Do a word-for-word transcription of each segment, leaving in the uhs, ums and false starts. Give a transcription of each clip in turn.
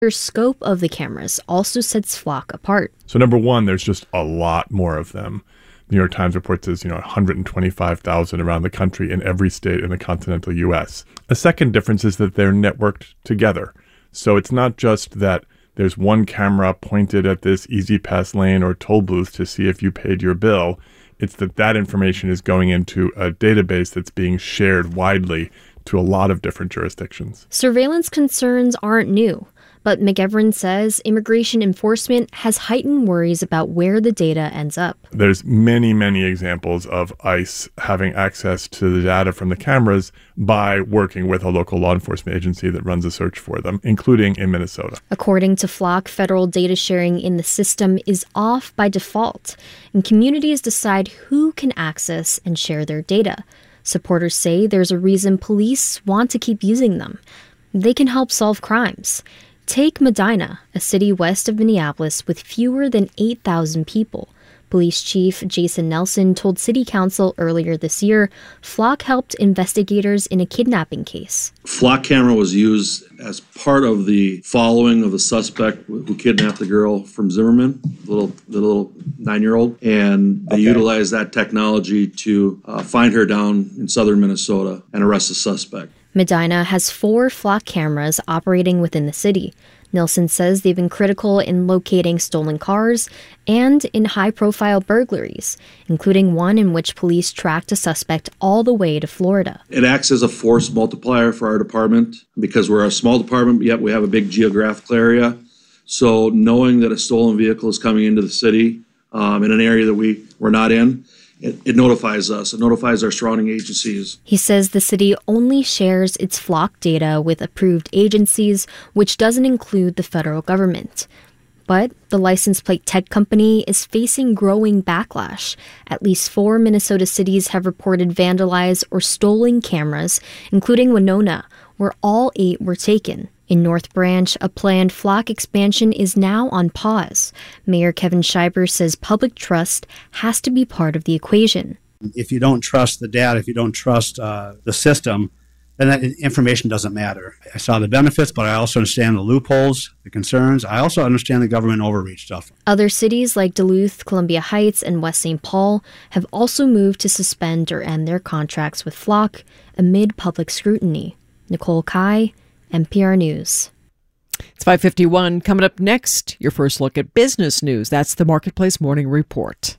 The scope of the cameras also sets Flock apart. So number one, there's just a lot more of them. The New York Times reports there's, you know, one hundred twenty-five thousand around the country in every state in the continental U S. A second difference is that they're networked together. So it's not just that there's one camera pointed at this Easy Pass lane or toll booth to see if you paid your bill. It's that that information is going into a database that's being shared widely to a lot of different jurisdictions. Surveillance concerns aren't new, but McEvern says immigration enforcement has heightened worries about where the data ends up. There's many, many examples of ICE having access to the data from the cameras by working with a local law enforcement agency that runs a search for them, including in Minnesota. According to Flock, federal data sharing in the system is off by default, and communities decide who can access and share their data. Supporters say there's a reason police want to keep using them. They can help solve crimes. Take Medina, a city west of Minneapolis with fewer than eight thousand people. Police Chief Jason Nelson told City Council earlier this year Flock helped investigators in a kidnapping case. Flock camera was used as part of the following of the suspect who kidnapped the girl from Zimmerman, the little, the little nine-year-old, and they okay. utilized that technology to uh, find her down in southern Minnesota and arrest the suspect. Medina has four Flock cameras operating within the city. Nelson says they've been critical in locating stolen cars and in high-profile burglaries, including one in which police tracked a suspect all the way to Florida. It acts as a force multiplier for our department because we're a small department, yet we have a big geographical area. So knowing that a stolen vehicle is coming into the city um, in an area that we, we're not in, It, it notifies us. It notifies our surrounding agencies. He says the city only shares its Flock data with approved agencies, which doesn't include the federal government. But the license plate tech company is facing growing backlash. At least four Minnesota cities have reported vandalized or stolen cameras, including Winona, where all eight were taken. In North Branch, a planned Flock expansion is now on pause. Mayor Kevin Schreiber says public trust has to be part of the equation. If you don't trust the data, if you don't trust uh, the system, then that information doesn't matter. I saw the benefits, but I also understand the loopholes, the concerns. I also understand the government overreach stuff. Other cities like Duluth, Columbia Heights, and West Saint Paul have also moved to suspend or end their contracts with Flock amid public scrutiny. Nicole Kai, N P R News. It's five fifty-one. Coming up next, your first look at business news. That's the Marketplace Morning Report.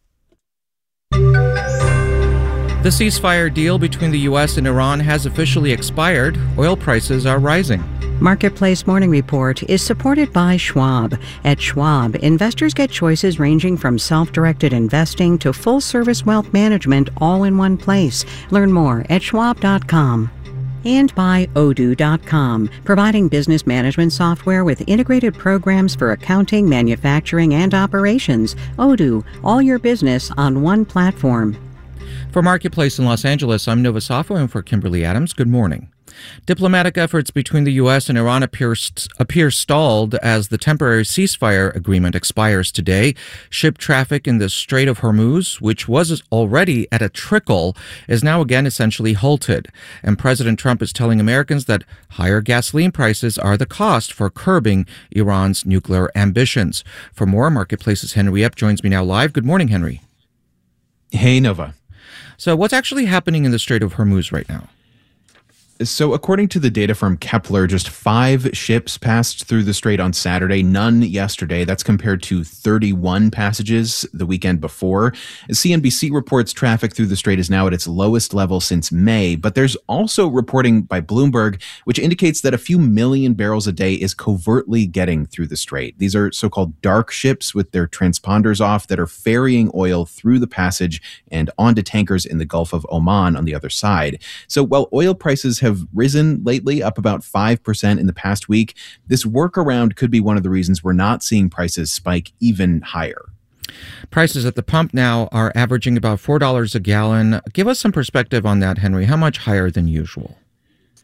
The ceasefire deal between the U S and Iran has officially expired. Oil prices are rising. Marketplace Morning Report is supported by Schwab. At Schwab, investors get choices ranging from self-directed investing to full-service wealth management all in one place. Learn more at schwab dot com. And by Odoo dot com, providing business management software with integrated programs for accounting, manufacturing, and operations. Odoo, all your business on one platform. For Marketplace in Los Angeles, I'm Nova Safo, and for Kimberly Adams, good morning. Diplomatic efforts between the U S and Iran appear, st- appear stalled as the temporary ceasefire agreement expires today. Ship traffic in the Strait of Hormuz, which was already at a trickle, is now again essentially halted. And President Trump is telling Americans that higher gasoline prices are the cost for curbing Iran's nuclear ambitions. For more, Marketplace's Henry Epp joins me now live. Good morning, Henry. Hey, Nova. So what's actually happening in the Strait of Hormuz right now? So according to the data from Kepler, just five ships passed through the strait on Saturday, none yesterday. That's compared to thirty-one passages the weekend before. C N B C reports traffic through the strait is now at its lowest level since May, but there's also reporting by Bloomberg, which indicates that a few million barrels a day is covertly getting through the strait. These are so-called dark ships with their transponders off that are ferrying oil through the passage and onto tankers in the Gulf of Oman on the other side. So while oil prices have have risen lately, up about five percent in the past week. This workaround could be one of the reasons we're not seeing prices spike even higher. Prices at the pump now are averaging about four dollars a gallon. Give us some perspective on that, Henry. How much higher than usual?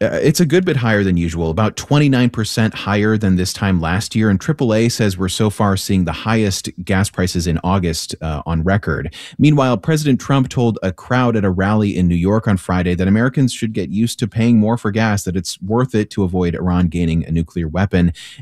Uh, it's a good bit higher than usual, about twenty-nine percent higher than this time last year. And triple A says we're so far seeing the highest gas prices in August uh, on record. Meanwhile, President Trump told a crowd at a rally in New York on Friday that Americans should get used to paying more for gas, that it's worth it to avoid Iran gaining a nuclear weapon.